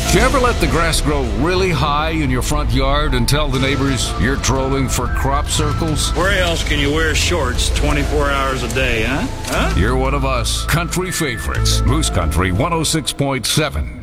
You ever let the grass grow really high in your front yard and tell the neighbors you're trolling for crop circles? Where else can you wear shorts 24 hours a day, huh? You're one of us. Country favorites. Moose Country 106.7.